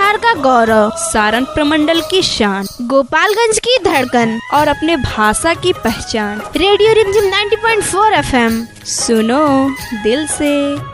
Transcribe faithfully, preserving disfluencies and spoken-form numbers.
बिहार का गौरव, सारण प्रमंडल की शान, गोपालगंज की धड़कन और अपने भाषा की पहचान। रेडियो रिमझिम नब्बे पॉइंट चार एफएम, सुनो दिल से।